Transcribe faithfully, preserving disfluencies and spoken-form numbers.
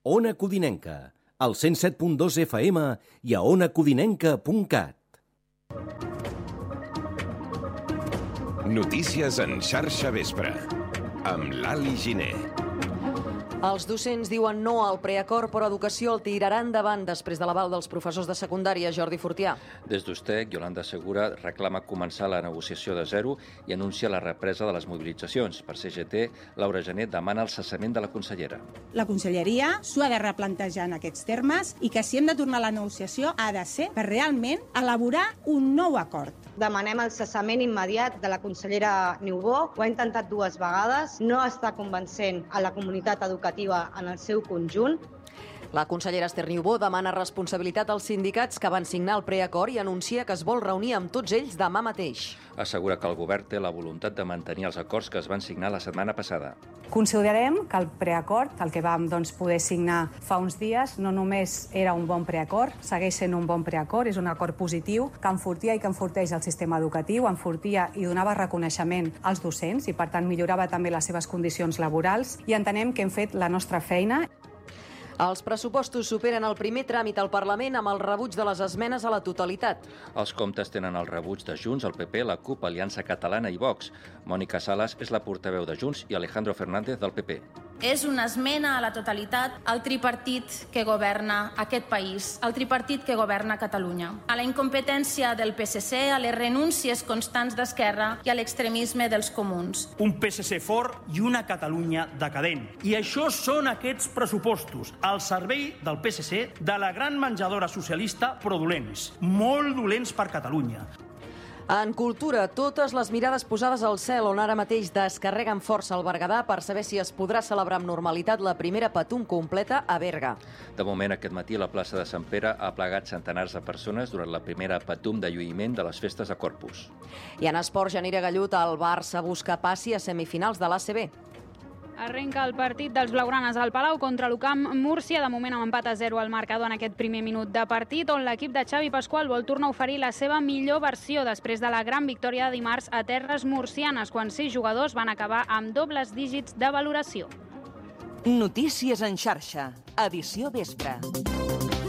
Ona Codinenca, al cent set punt dos F M i a ona codinenca punt cat. Notícies en xarxa vespre, amb Lali Giner. Els docents diuen no al preacord, però Educació el tiraran endavant després de l'aval dels professors de secundària. Jordi Fortià. Des d'Ustec, Yolanda Segura reclama començar la negociació de zero i anuncia la represa de les mobilitzacions. Per C G T, Laura Gené demana el cessament de la consellera. La conselleria s'ho ha de replantejar en aquests termes i que si hem de tornar a la negociació ha de ser per realment elaborar un nou acord. Demanem el cessament immediat de la consellera Niubó. Ho ha intentat dues vegades, no està convencent a la comunitat educativa en el seu conjunt. La consellera Esther Niubó demana responsabilitat als sindicats que van signar el preacord i anuncia que es vol reunir amb tots ells demà mateix. Assegura que el govern té la voluntat de mantenir els acords que es van signar la setmana passada. Considerem que el preacord, el que vam doncs, poder signar fa uns dies, no només era un bon preacord, segueix sent un bon preacord, és un acord positiu que enfortia i que enforteix el sistema educatiu, enfortia i donava reconeixement als docents i, per tant, millorava també les seves condicions laborals i entenem que hem fet la nostra feina. Els pressupostos superen el primer tràmit al Parlament amb el rebuig de les esmenes a la totalitat. Els comptes tenen el rebuig de Junts, el P P, la CUP, Aliança Catalana i Vox. Mònica Sales és la portaveu de Junts i Alejandro Fernández del P P. És una esmena a la totalitat al tripartit que governa aquest país, al tripartit que governa Catalunya, a la incompetència del P S C, a les renúncies constants d'Esquerra i a l'extremisme dels comuns. Un P S C fort i una Catalunya decadent. I això són aquests pressupostos, al servei del P S C, de la gran menjadora socialista, però dolents, molt dolents per Catalunya. En cultura, totes les mirades posades al cel, on ara mateix descarreguen força al Berguedà per saber si es podrà celebrar amb normalitat la primera Patum completa a Berga. De moment, aquest matí, la plaça de Sant Pere ha plegat centenars de persones durant la primera Patum de lluïment de les festes de Corpus. I en esport, Janira Gallut, el Barça busca passi a semifinals de l'A C B. Arrenca el partit dels blaugranes al Palau contra l'Ucam Múrcia, de moment amb empat a zero al marcador en aquest primer minut de partit, on l'equip de Xavi Pasqual vol tornar a oferir la seva millor versió després de la gran victòria de dimarts a terres murcianes, quan sis jugadors van acabar amb dobles dígits de valoració. Notícies en xarxa, edició vespre.